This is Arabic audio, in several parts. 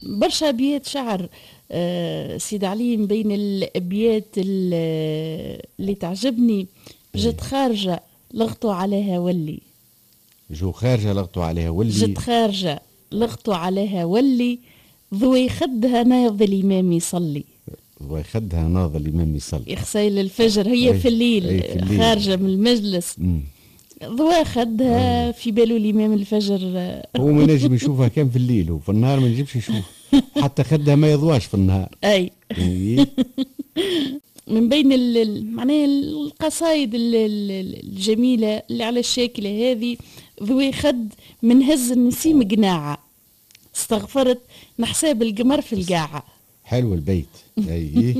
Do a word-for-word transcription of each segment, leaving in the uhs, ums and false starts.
برشا أبيات شعر آه سيد علي. من بين الأبيات اللي تعجبني: جت خارجة لغطوا عليها ولي. جو خارجة لغطوا عليها ولي. جت خارجة لغطوا عليها ولي، ضوي خدها ناض الإمام يصلي. ضوي خدها ناض الإمام يصلي. يخسيل الفجر هي في الليل, في الليل خارجة من المجلس. مم. ضوى خدها في باله الإمام الفجر. هو ما نجم يشوفها كان في الليل، وفي النهار ما نجمش يشوف. حتى خدها ما يضواش في النهار. أي من بين معناها القصايد الجميلة اللي على الشاكلة هذه: ضوي خد من هز النسيم قناعة، استغفرت نحساب القمر في القاعة. حلو البيت. اي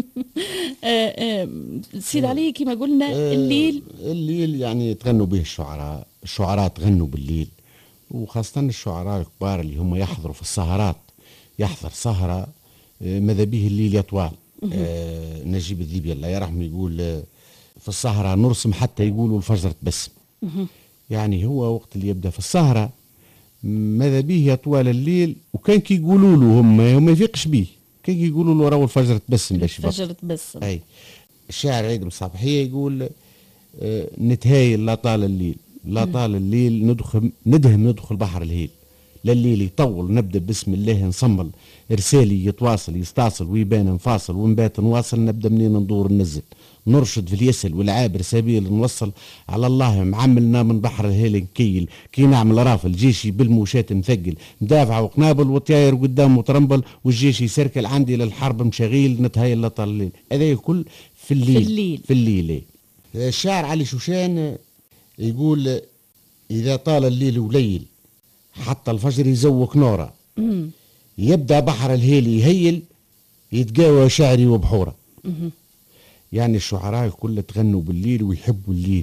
سيد علي كما قلنا الليل الليل يعني تغنوا به الشعراء. الشعراء تغنوا بالليل، وخاصة الشعراء الكبار اللي هم يحضروا في السهرات. يحضر سهرة ماذا به الليل يطوال. آه نجيب الذيبي الله يرحمه يقول في السهرة نرسم حتى يقولوا الفجر تبسم. يعني هو وقت اللي يبدأ في السهرة ماذا به يطوال الليل، وكان كي يقولوا له هم ما يفيقش به، كان يقولوا له راهو الفجر تبسم باش يفطر. الفجر تبسم. اي الشاعر عيد الصباحية يقول آه نتهايل لا طال الليل، لا طال الليل ندخل ندهم ندخل بحر الهيل. لا الليل يطول نبدا بسم الله نصمل، رسالي يتواصل يستاصل ويبان نفاصل، ونبات نواصل نبدا منين ندور ننزل، نرشد في اليسل والعابر سبيل نوصل، على الله معملنا من بحر الهيل نكيل، كي نعمل رافل جيشي بالموشات مثقل، مدافع وقنابل وطياير قدام وترمبل، والجيش يسركل عندي للحرب مشاغيل، نتهيل لطال الليل. هذا الكل في الليل. في الليل, في الليل. الشاعر علي شوشان يقول إذا طال الليل وليل حتى الفجر يزوق نورا، مم. يبدأ بحر الهيل يهيل يتقاوى شعري وبحورة. مم. يعني الشعراء الكل تغنوا بالليل ويحبوا الليل،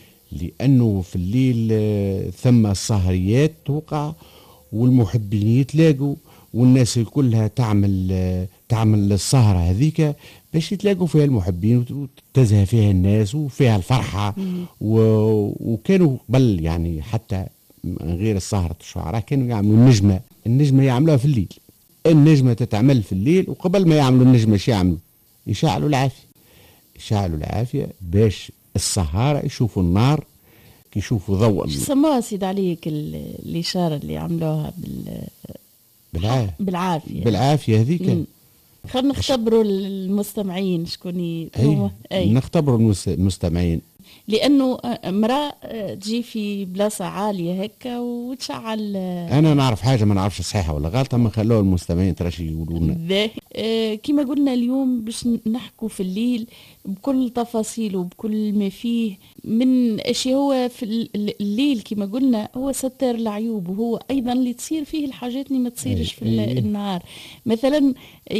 لأنه في الليل ثم السهريات توقع والمحبين يتلاقوا، والناس كلها تعمل تعمل السهرة هذيك باش يتلاقوا فيها المحبين وتزهى فيها الناس وفيها الفرحة. و... وكانوا قبل يعني حتى من غير السهرة الشعراء كانوا يعملوا النجمة. النجمة يعملوها في الليل. النجمة تتعمل في الليل، وقبل ما يعملوا النجمة شو يعملوا؟ يشعلوا العافية. يشعلوا العافية باش السهارة يشوفوا النار، كي يشوفوا ضوء. شو سموها سيد عليك الإشارة اللي عملوها بال بالعافية بالعافية بالعافية هذيك؟ خلينا نختبروا المستمعين شكون أي نختبروا المستمعين، لأنه امرأة تجي في بلاصة عالية هكا وتشعل. أنا نعرف حاجة ما نعرفش صحيحة ولا غلطة، ما خلوها المستمعين ترى شي يقولوا لنا. آه كما قلنا اليوم باش نحكوا في الليل بكل تفاصيله وبكل ما فيه من أشياء. هو في الليل كما قلنا هو ستر العيوب، وهو أيضا اللي تصير فيه الحاجات اللي ما تصيرش في أي. النهار مثلا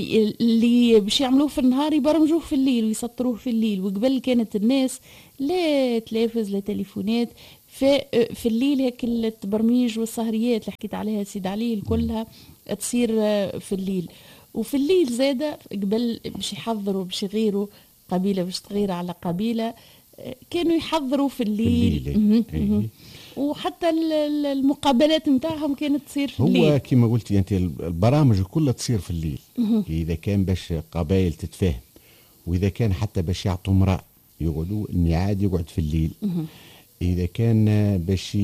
اللي باش يعملوه في النهار يبرمجوه في الليل ويسطروه في الليل. وقبل كانت الناس لا تلافز لا تليفونات، في في الليل هيك التبرميج والسهريات اللي حكيت عليها سيد علي كلها تصير في الليل. وفي الليل زاده قبل باش يحضروا باش يغيروا قبيله باش تغير على قبيله، كانوا يحضروا في الليل, في الليل. وحتى المقابلات نتاعهم كانت تصير في الليل. هو كما قلتي انت البرامج كلها تصير في الليل. اذا كان باش قبائل تتفاهم، واذا كان حتى باش يعطوا امرأة يقعدوا الميعاد يقعد في الليل. إذا كان باش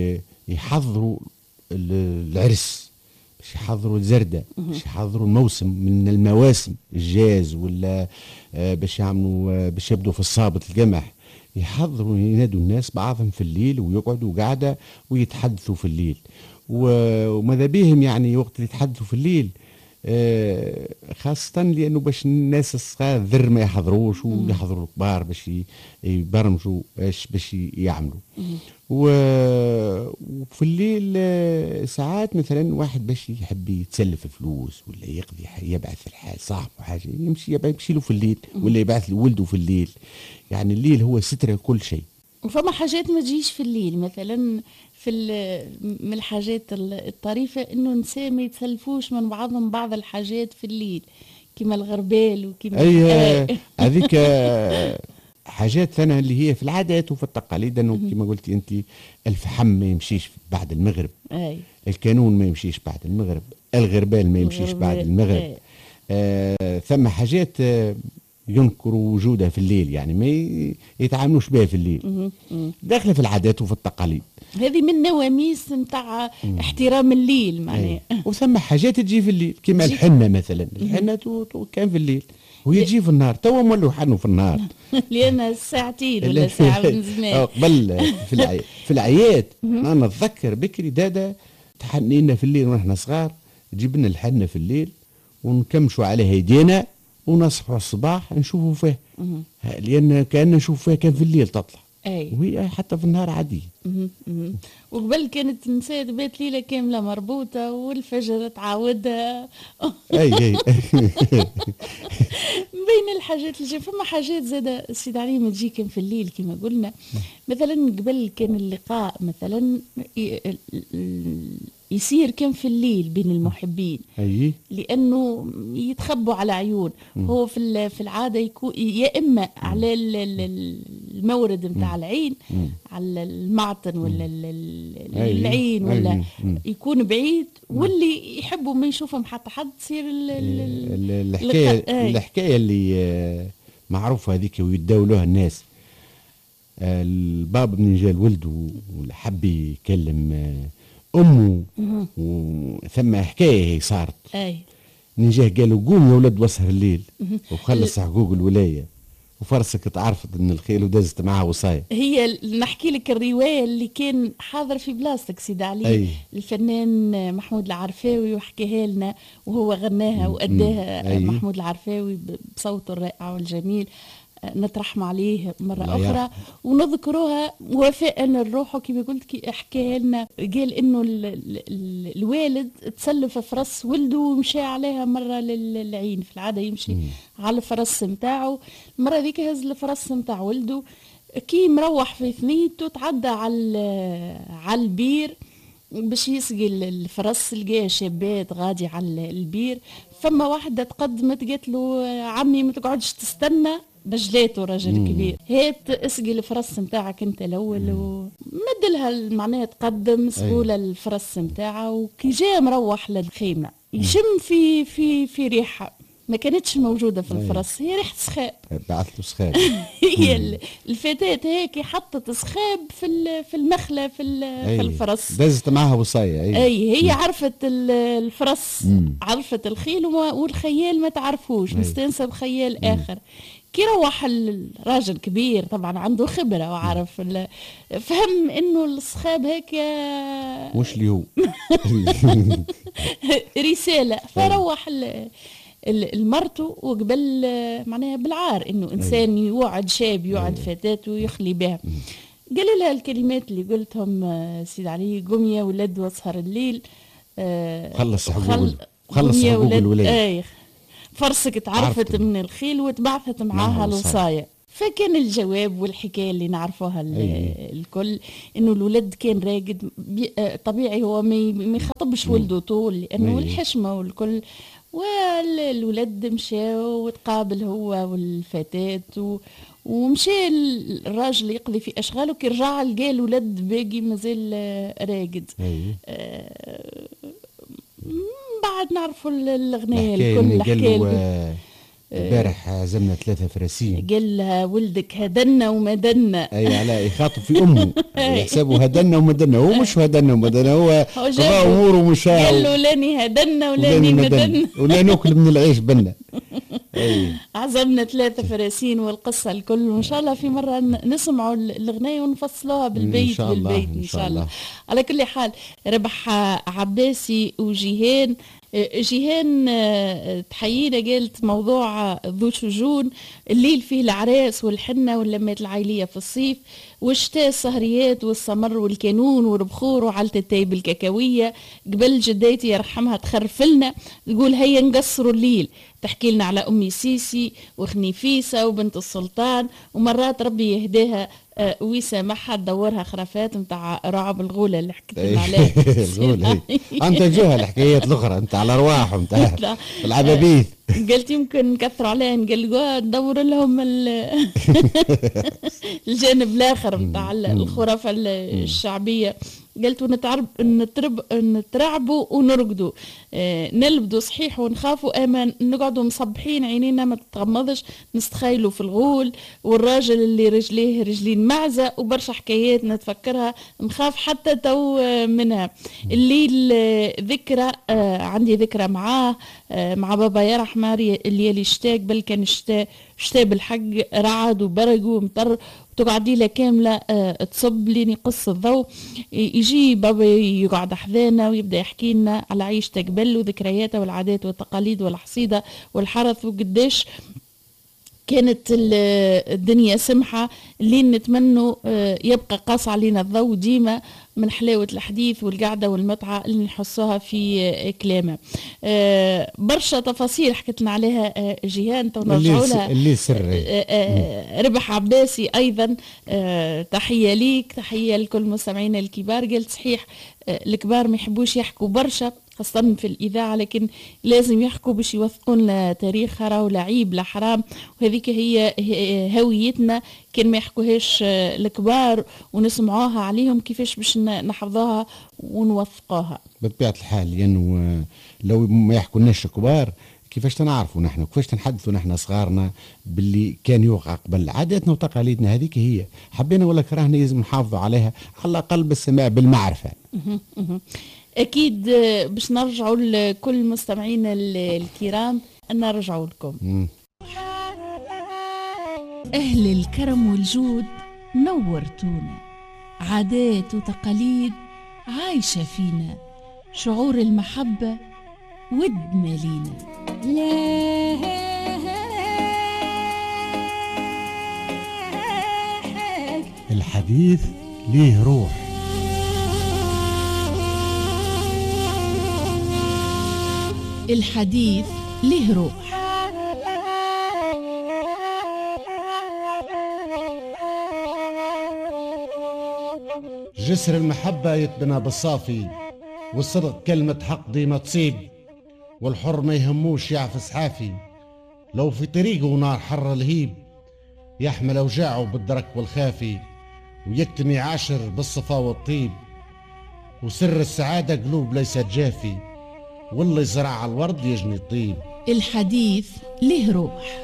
يحضروا العرس، باش يحضروا الزردة، باش يحضروا الموسم من المواسم الجاز، ولا باش يعملوا باش يبدوا في الصابت القمح، يحضروا ينادوا الناس بعضهم في الليل ويقعدوا قاعدة ويتحدثوا في الليل. وماذا بهم يعني وقت اللي يتحدثوا في الليل خاصة لأنه باش الناس الصغار ذر ما يحضروش ويحضروا الكبار باش يبرمجوا باش باش يعملوا. وفي الليل ساعات مثلا واحد باش يحب يتسلف فلوس ولا يقضي يبعث صاحبه حاجة يمشي يمشي له في الليل، ولا يبعث لولده في الليل. يعني الليل هو ستر كل شيء. وفما حاجات ما تجيش في الليل مثلا في من الحاجات الطريفة انه النساء ما يتسلفوش من بعضهم بعض الحاجات في الليل كما الغربال وكما اي هذيك حاجات ثانية اللي هي في العادات وفي التقاليد، انه كما قلتي انت الفحم ما يمشيش بعد المغرب. أي. الكانون ما يمشيش بعد المغرب، الغربال ما يمشيش بعد المغرب. آه ثم حاجات آه ينكروا وجودها في الليل، يعني ما يتعاملوش بها في الليل، داخله في العادات وفي التقاليد. هذه من نواميس نتاع احترام الليل معناها. وثم حاجات تجي في الليل كما الحنه مثلا، الحنه كان في الليل وهي تجي في النهار، توا مولوا حنوا في النهار لان ساعتين ولا ساعه من زمان قبل في العي... في العياد. انا نتذكر بكري دادا تحنينا في الليل ونحن صغار، تجيب لنا الحنه في الليل ونكمشوا عليها يدينا ونصحوا الصباح نشوفوا فيه، لان كان نشوف فيها كان في الليل تطلع. أي. وهي حتى في النهار عاديه. وقبل كانت نساء بيت ليله كامله مربوطه والفجر تعاودها. اي اي بين الحاجات اللي فما حاجات زاده سيد علي تجي كان في الليل كما قلنا. مثلا قبل كان اللقاء مثلا يصير كان في الليل بين المحبين، أي. لانه يتخبوا على عيون. م. هو في في العاده يكون يا اما على المورد نتاع العين، م. على المعطن ولا العين، ولا م. يكون بعيد، واللي يحبوا ما يشوفهم حتى حد تصير الحكايه الحكايه اللي معروفه هذيك ويتداولوها الناس. الباب من جال ولده وحب يكلم امه، وثم حكايه هي صارت. اي نجاه قالوا قوم يا ولد وسهر الليل وخلص حقوق الولايه، وفرسك تعرفت ان الخيل ودزت معها وصايه. هي نحكي لك الروايه اللي كان حاضر في بلاصتك سيد علي. أي. الفنان محمود العرفاوي وحكيها لنا وهو غناها واداها محمود العرفاوي بصوته الرائع والجميل. نترحم عليه مرة أخرى ونذكروها وفاء للروح. وكما قلت كي حكاها لنا قال إنه ال ال ال الوالد تسلف فرس ولده ومشى عليها مرة للعين. في العادة يمشي مم. على الفرس متاعه، المرة ذيك هز الفرس متاع ولده كي مروح في ثنيته تعدى على على البير باش يسقي الفرس، لقاه شابات غادي على البير. فما واحدة تقدمت قالت له عمي ما تقعدش تستنى، بجلاته راجل مم. كبير، هات اسقي الفرس نتاعك انت الاول. ومد لها معناها تقدم سقولة الفرس نتاعها. وكي جاء مروح للخيمه يشم في في في ريحه ما كانتش موجوده في الفرس، هي ريحه سخاب. بعث له سخاب. هي الفتاه هيك حطت سخاب في في المخله في, في الفرس، دزت معها وصايه. اي, أي هي عرفت الفرس، مم. عرفت الخيل والخيال ما تعرفوش، مستانسه بخيال مم. اخر. كي روح الراجل كبير طبعا عنده خبرة وعارف، فهم انه الصخاب هيك مش لي هو رسالة. فروح المرته وقبل معناها بالعار انه انسان يوعد شاب يوعد فتاة ويخلي بها. قال لها الكلمات اللي قلتهم سيد علي: قم يا ولد واسهر الليل، خلص حقوق خلص حقوق الولاية، فرسك تعرفت من الخيل وتبعثت معاها الوصاية. فكان الجواب والحكاية اللي نعرفوها الكل انه الولد كان راقد طبيعي، هو ما يخطبش ولده طول لانه الحشمة والكل. والولد مشى وتقابل هو والفتاة ومشى الراجل يقضي في اشغاله. كي رجع لقى الولد باقي مازال راقد. بعد نعرفوا الأغنية الكل حكاية. البارح عزمنا ثلاثة فراسين، قال لها ولدك هدنا وما دنا. اي على يخاطب في امه يحسبوا هدنا وما دنا، هو مش هدنا وما دنا، هو قضى اموره مش قال له لاني هدنا ولاني مدنا ولا ناكل من العيش بنا. أي. عزمنا ثلاثة فراسين والقصة الكل، وإن شاء الله في مرة نسمعوا الأغنية ونفصلوها بالبيت إن شاء بالبيت إن شاء الله. على كل حال ربح عباسي وجيهان. جيهان تحيينا قالت موضوع ذو شجون، الليل فيه العراس والحنة واللمات العائلية في الصيف، والشتاء السهريات والسمر والكانون والبخور وعلة التايب الكاكاوية. قبل جداتي يرحمها تخرفلنا تقول هيا نقصروا الليل، تحكي لنا على أمي سيسي وخنيفيسة وبنت السلطان، ومرات ربي يهداها أه ويسامحها تدورها خرافات نتاع رعب الغولة اللي حكيت لنا عليه. الغولة انت جوها الحكايات الاخرى انت على ارواحهم نتاع العبابيث. قلت يمكن نكثروا عليها نقلقوها ندور لهم الجانب الاخر نتاع الخرافة الشعبية. قالت ونتعرب نترب نترعبوا ونرقدوا، آه نلبدوا صحيح ونخافوا، اما نقعدوا مصبحين عينينا ما تتغمضش، نستخيلوا في الغول والراجل اللي رجليه رجلين معزة وبرشا حكايات نتفكرها نخاف حتى تو منها. الليل ذكرى، آه عندي ذكرى معاه، آه مع بابا يرحمه اللي شتاق، بل كان شتاء شتاء بالحق، رعد وبرق ومطر، وتقعدي له كامله أه تصب لين يقص الضوء، يجي بابا يقعد حذانا ويبدا يحكي لنا على عيشته قبل وذكرياته والعادات والتقاليد والحصيده والحرث، وقداش كانت الدنيا سمحة اللي نتمنوا يبقى قاص علينا الضوء ديما من حلاوة الحديث والقعدة والمتعة اللي نحسوها في كلامه. برشا تفاصيل حكت لنا عليها جيهان، تنرجعوا لها اللي سري ربح عباسي أيضا. تحية ليك، تحية لكل مستمعينا الكبار. قلت صحيح الكبار ما يحبوش يحكوا برشا خاصة في الإذاعة، لكن لازم يحكوا باش يوثقون لا تاريخ راهو لا عيب لا حرام، وهذيك هي هويتنا. كان ما يحكوهاش الكبار ونسمعوها عليهم كيفاش باش نحفظوها ونوثقوها بطبيعة الحال، لأنه يعني لو ما يحكولناش الكبار كيفاش تنعرفوا نحن، كيفاش تنحدثوا نحن صغارنا باللي كان يوقع قبل. عاداتنا وتقاليدنا هذيك هي، حبينا ولا كرهنا لازم نحافظوا عليها على الأقل بالسماع بالمعرفة. أكيد باش نرجعوا لكل مستمعينا الكرام، نرجعوا لكم. م. أهل الكرم والجود نورتونا، عادات وتقاليد عايشة فينا، شعور المحبة ود مالينا. الحديث ليه روح. الحديث له روح. جسر المحبة يتبنى بالصافي، والصدق كلمة حق ديما تصيب، والحر ما يهموش يعفس حافي، لو في طريقه نار حر الهيب، يحمل أوجاعه بالدرك والخافي، ويكتم يعاشر بالصفا والطيب، وسر السعادة قلوب ليست جافي، واللي زرع الورد يجني الطيب. الحديث له روح.